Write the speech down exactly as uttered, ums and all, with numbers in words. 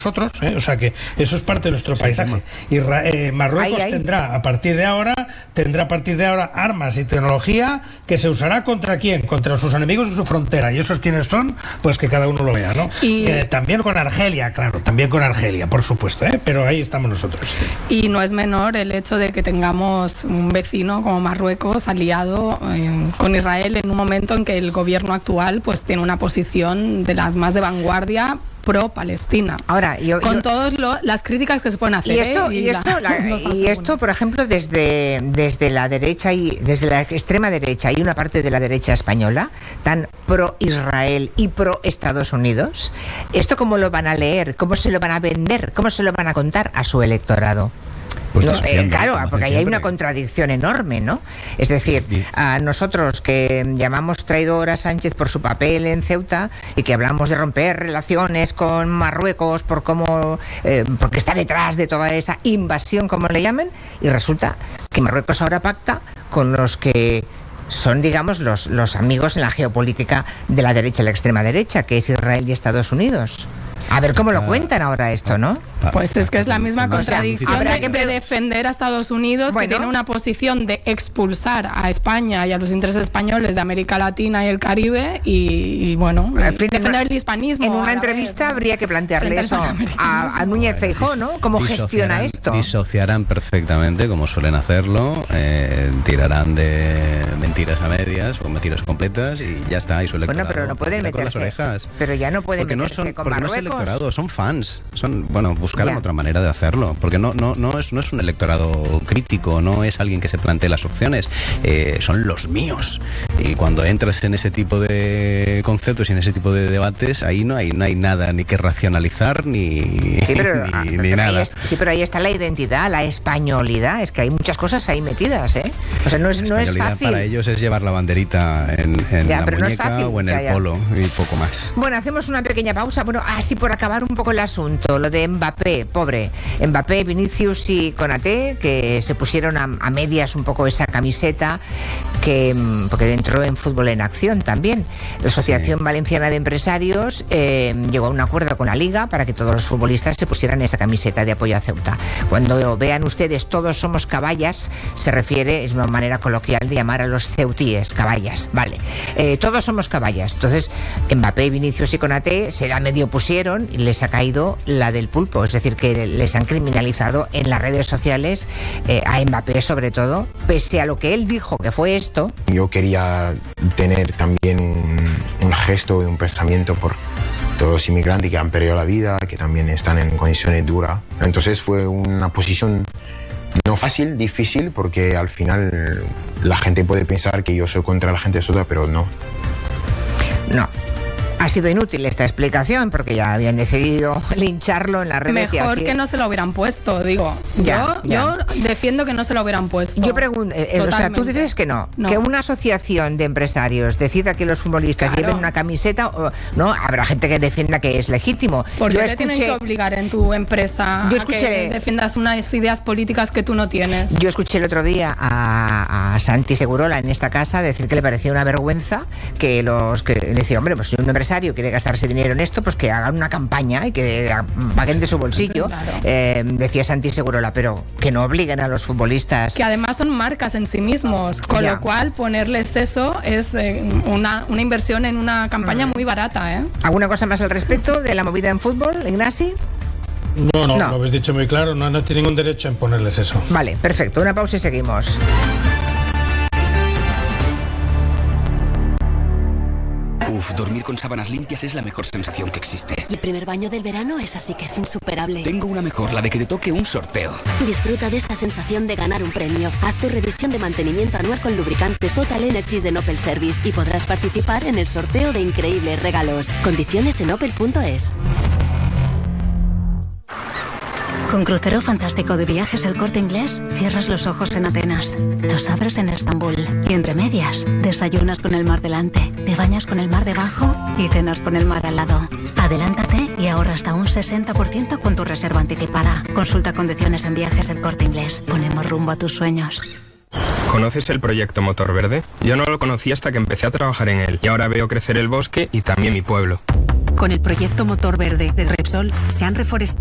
nosotros, ¿eh? O sea que eso es parte de nuestro sí, paisaje. Isra eh, Marruecos ahí, ahí. tendrá a partir de ahora tendrá a partir de ahora armas y tecnología que se usará contra quién, contra sus enemigos y su frontera, y esos quiénes son, pues que cada uno lo vea, ¿no? Y eh, también con Argelia, claro, también con Argelia, por supuesto, ¿eh? Pero ahí estamos nosotros. Y no es menor el hecho de que tengamos un vecino como Marruecos aliado eh, con Israel en un momento en que el gobierno actual pues tiene una posición de las más de vanguardia pro-Palestina. Ahora, yo, con yo, todas las críticas que se pueden hacer. Y esto, ¿eh? y, y, esto, la, la, y esto, por ejemplo, desde, desde la derecha y desde la extrema derecha y una parte de la derecha española, tan pro-Israel y pro-Estados Unidos, ¿esto cómo lo van a leer? ¿Cómo se lo van a vender? ¿Cómo se lo van a contar a su electorado? Pues no, eh, claro, porque ahí hay una contradicción enorme, ¿no? Es decir, sí. a nosotros que llamamos traidor a Sánchez por su papel en Ceuta y que hablamos de romper relaciones con Marruecos por cómo, eh, porque está detrás de toda esa invasión, como le llamen, y resulta que Marruecos ahora pacta con los que son, digamos, los, los amigos en la geopolítica de la derecha y la extrema derecha, que es Israel y Estados Unidos. A ver cómo lo cuentan ahora esto, ¿no? Pues es que es la misma contradicción de, de defender a Estados Unidos, bueno, que tiene una posición de expulsar a España y a los intereses españoles de América Latina y el Caribe y, y bueno, en fin, defender el hispanismo. En una entrevista vez, habría que plantearle eso a, a Núñez Feijóo, ¿no? ¿Cómo gestiona esto? Disociarán perfectamente, como suelen hacerlo, eh, tirarán de mentiras a medias o mentiras completas y ya está, y su electorado. Bueno, pero no pueden meterse. Las orejas. Pero ya no pueden porque meterse no son, con porque Marruecos. No es electorado, son fans. Son, bueno, buscarán otra manera de hacerlo, porque no, no, no, es, no es un electorado crítico, no es alguien que se plantee las opciones, eh, son los míos. Y cuando entras en ese tipo de conceptos y en ese tipo de debates, ahí no hay, no hay nada ni que racionalizar ni, sí, pero, ni, ah, ni pero nada. Es, sí, pero ahí está la identidad, la españolidad, es que hay muchas cosas ahí metidas, ¿eh? O sea, no es, no es fácil. Para ellos es llevar la banderita en, en ya, la muñeca no fácil, o en ya, el ya. polo y poco más. Bueno, hacemos una pequeña pausa. Bueno, así por acabar un poco el asunto, lo de Mbappé, pobre. Mbappé, Vinicius y Konaté, que se pusieron a, a medias un poco esa camiseta, que porque entró en Fútbol en Acción también. La Asociación sí. Valenciana de Empresarios eh, llegó a un acuerdo con la Liga para que todos los futbolistas se pusieran esa camiseta de apoyo a Ceuta. Cuando vean ustedes todos somos caballas, se refiere, es una manera coloquial de llamar a los ceutíes, caballas, vale. Eh, todos somos caballas. Entonces, Mbappé, Vinicius y Konaté se la medio pusieron y les ha caído la del pulpo, es decir, que les han criminalizado en las redes sociales, eh, a Mbappé sobre todo, pese a lo que él dijo que fue esto. Yo quería tener también un, un gesto, un pensamiento por todos los inmigrantes que han perdido la vida, que también están en condiciones duras. Entonces fue una posición no fácil, difícil, porque al final la gente puede pensar que yo soy contra la gente de Ceuta, pero no. No. Ha sido inútil esta explicación porque ya habían decidido lincharlo en las redes. Mejor así. que no se lo hubieran puesto, digo. Ya, yo, ya. yo defiendo que no se lo hubieran puesto. Yo pregunto, eh, o sea, tú dices que no, no, que una asociación de empresarios decida que los futbolistas claro. lleven una camiseta, o, no, habrá gente que defienda que es legítimo. ¿Por qué yo te escuché, tienen que obligar en tu empresa yo escuché, a que defiendas unas ideas políticas que tú no tienes? Yo escuché el otro día a, a Santi Segurola en esta casa decir que le parecía una vergüenza que los que decía, hombre, pues si un empresario quiere gastarse dinero en esto, pues que hagan una campaña y que paguen de su bolsillo. Claro. Eh, decía Santi Segurola, pero que no obliguen a los futbolistas. Que además son marcas en sí mismos, con ya. lo cual ponerles eso es eh, una, una inversión en una campaña mm. muy barata. ¿eh? ¿Alguna cosa más al respecto de la movida en fútbol, Ignasi? No, no, no, lo habéis dicho muy claro, no, no tiene ningún derecho en ponerles eso. Vale, perfecto, una pausa y seguimos. Uf, dormir con sábanas limpias es la mejor sensación que existe. Y el primer baño del verano es así que es insuperable. Tengo una mejor, la de que te toque un sorteo. Disfruta de esa sensación de ganar un premio. Haz tu revisión de mantenimiento anual con lubricantes Total Energies de Opel Service y podrás participar en el sorteo de increíbles regalos. Condiciones en opel punto es. Con Crucero Fantástico de Viajes El Corte Inglés, cierras los ojos en Atenas, los abres en Estambul y entre medias, desayunas con el mar delante, te bañas con el mar debajo y cenas con el mar al lado. Adelántate y ahorra hasta un sesenta por ciento con tu reserva anticipada. Consulta condiciones en Viajes El Corte Inglés. Ponemos rumbo a tus sueños. ¿Conoces el proyecto Motor Verde? Yo no lo conocí hasta que empecé a trabajar en él y ahora veo crecer el bosque y también mi pueblo. Con el proyecto Motor Verde de Repsol se han reforestado